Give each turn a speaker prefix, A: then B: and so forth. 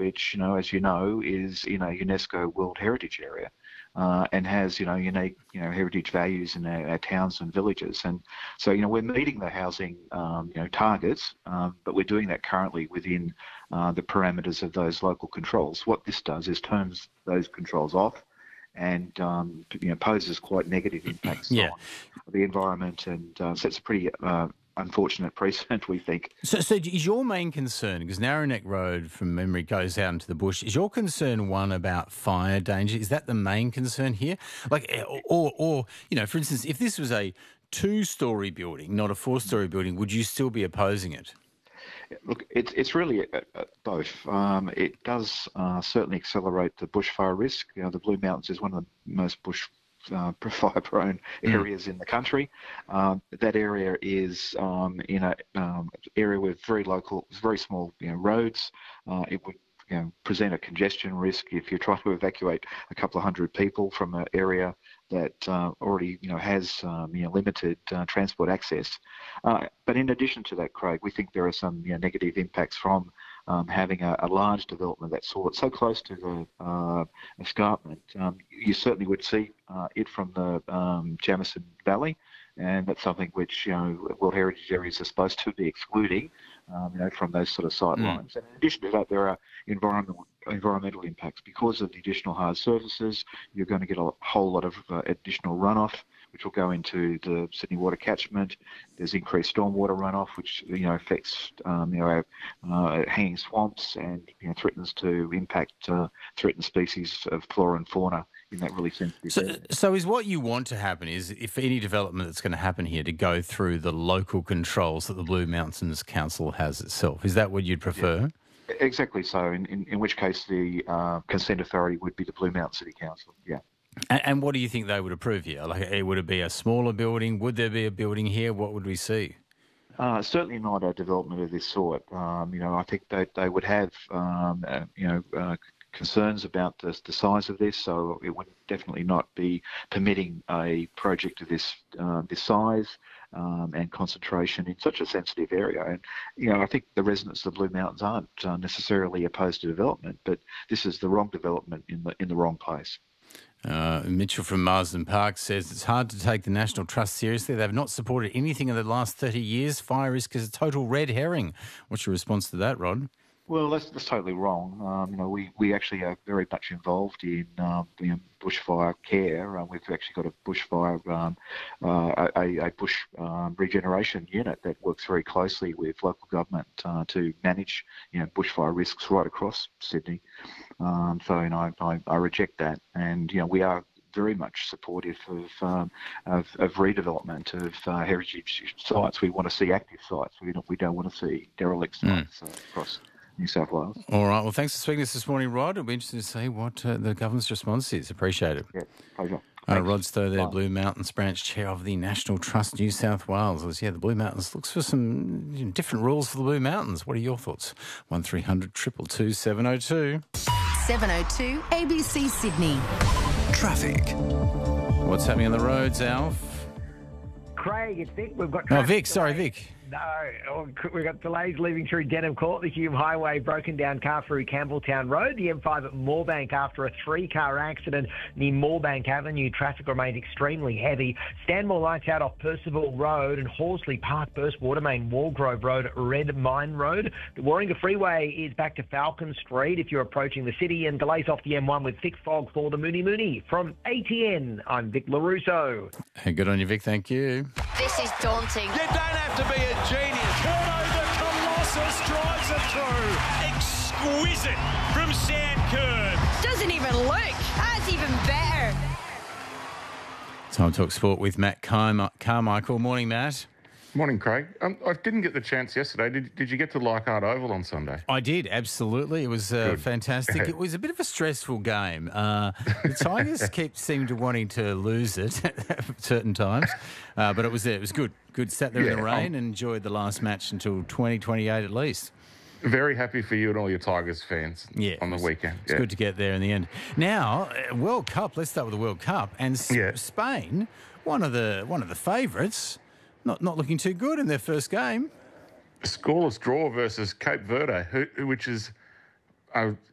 A: which, as you know, is in a UNESCO World Heritage Area. And has, unique, heritage values in our towns and villages. And so, we're meeting the housing, targets, but we're doing that currently within the parameters of those local controls. What this does is turns those controls off and, poses quite negative impacts on the environment and sets a pretty unfortunate precedent, we think.
B: So is your main concern, because Narrow Neck Road from memory goes out into the bush, is your concern one about fire danger? Is that the main concern here? Like, or for instance, if this was a 2-storey building, not a 4-storey building, would you still be opposing it?
A: Look, it's really both. It does certainly accelerate the bushfire risk. The Blue Mountains is one of the most fire-prone areas in the country. That area is in a area with very small roads. It would present a congestion risk if you're trying to evacuate a couple of hundred people from an area that already has limited transport access. But in addition to that, Craig, we think there are some negative impacts from having a large development of that sort so close to the escarpment. You certainly would see it from the Jamison Valley, and that's something which World Heritage Areas are supposed to be excluding, from those sort of sight lines. And in addition to that, there are environmental impacts. Because of the additional hard surfaces, you're going to get a whole lot of additional runoff, which will go into the Sydney water catchment. There's increased stormwater runoff, which affects our hanging swamps and threatens to impact threatened species of flora and fauna in that really sensitive area.
B: So is what you want to happen is, if any development that's going to happen here, to go through the local controls that the Blue Mountains Council has itself? Is that what you'd prefer?
A: Yeah, exactly so, in which case the consent authority would be the Blue Mountain City Council, yeah.
B: And what do you think they would approve here? Like, would it be a smaller building? Would there be a building here? What would we see?
A: Certainly not a development of this sort. I think they would have, concerns about the size of this, so it would definitely not be permitting a project of this size and concentration in such a sensitive area. And I think the residents of the Blue Mountains aren't necessarily opposed to development, but this is the wrong development in the wrong place.
B: Mitchell from Marsden Park says it's hard to take the National Trust seriously. They've not supported anything in the last 30 years. Fire risk is a total red herring. What's your response to that, Rod?
A: Well, that's totally wrong. We actually are very much involved in bushfire care. We've actually got a bushfire, a bush regeneration unit that works very closely with local government to manage bushfire risks right across Sydney. So I reject that, and we are very much supportive of redevelopment of heritage sites. We want to see active sites. We don't want to see derelict sites across New South Wales.
B: All right. Well, thanks for speaking to us this morning, Rod. It'll be interesting to see what the government's response is. Appreciate it.
A: Yeah, pleasure.
B: Rod Stowe there, Blue Mountains Branch Chair of the National Trust New South Wales. The Blue Mountains looks for some different rules for the Blue Mountains. What are your thoughts? 1300 222 702.
C: 702 ABC Sydney.
D: Traffic.
B: What's happening on the roads, Alf?
E: Craig, it's Vic. We've got traffic.
B: Vic. Sorry, Vic.
E: No, we've got delays leaving through Denham Court, the Hume Highway, broken down car through Campbelltown Road, the M5 at Moorebank after a 3-car accident near Moorebank Avenue. Traffic remains extremely heavy. Stanmore lights out off Percival Road and Horsley Park, burst water main, Walgrove Road, Red Mine Road. The Warringah Freeway is back to Falcon Street if you're approaching the city, and delays off the M1 with thick fog for the Mooney Mooney. From ATN, I'm Vic LaRusso.
B: Hey, good on you, Vic. Thank you.
F: This is daunting.
G: You don't have to be a genius.
H: Curnow, the Colossus drives it through.
G: Exquisite from Sam Kerr.
F: Doesn't even look. That's even better.
B: Time to talk sport with Matt Carmichael. Morning, Matt.
I: Morning, Craig. I didn't get the chance yesterday. Did you get to Leichhardt Oval on Sunday?
B: I did, absolutely. It was fantastic. It was a bit of a stressful game. The Tigers kept seeming to wanting to lose it at certain times, but it was there. It was good. Good. Sat there in the rain and enjoyed the last match until 2028 at least.
I: Very happy for you and all your Tigers fans on the weekend.
B: It's good to get there in the end. Now, World Cup. Let's start with the World Cup. And Spain, one of the favourites, not looking too good in their first game.
I: Scoreless draw versus Cape Verde, which is